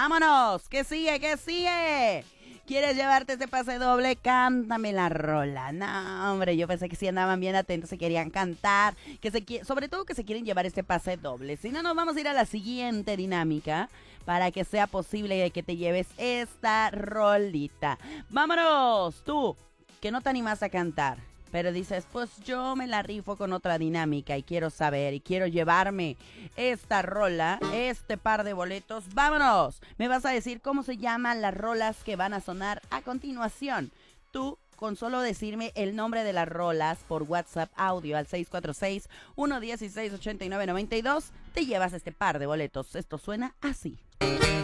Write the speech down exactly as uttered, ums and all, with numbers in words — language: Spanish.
¡Vámonos! ¿Qué sigue? ¿Qué sigue? ¿Quieres llevarte este pase doble? Cántame la rola. No, hombre, yo pensé que si andaban bien atentos, se querían cantar, que se qui- sobre todo que se quieren llevar este pase doble. Si no, nos vamos a ir a la siguiente dinámica para que sea posible que te lleves esta rolita. ¡Vámonos! Tú, que no te animas a cantar, pero dices, pues yo me la rifo con otra dinámica y quiero saber y quiero llevarme esta rola, este par de boletos. ¡Vámonos! Me vas a decir cómo se llaman las rolas que van a sonar a continuación. Tú, con solo decirme el nombre de las rolas por WhatsApp audio al seis cuatro seis, uno uno seis, ocho nueve nueve dos, te llevas este par de boletos. Esto suena así.